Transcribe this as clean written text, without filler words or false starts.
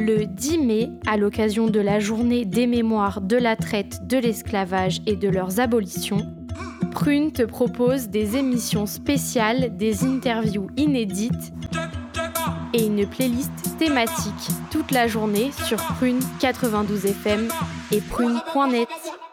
Le 10 mai, à l'occasion de la journée des mémoires de la traite, de l'esclavage et de leurs abolitions, Prune te propose des émissions spéciales, des interviews inédites et une playlist thématique toute la journée sur Prune 92 FM et prune.net.